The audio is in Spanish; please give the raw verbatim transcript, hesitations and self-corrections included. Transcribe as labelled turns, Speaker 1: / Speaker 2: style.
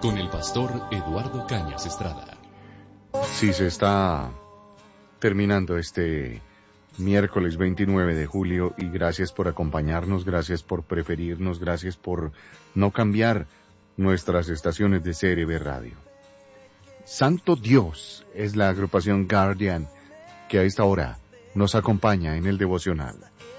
Speaker 1: con el pastor Eduardo Cañas Estrada.
Speaker 2: Sí, se está terminando este miércoles veintinueve de julio y gracias por acompañarnos, gracias por preferirnos, gracias por no cambiar nuestras estaciones de C R B Radio. Santo Dios es la agrupación Guardian que a esta hora nos acompaña en el devocional.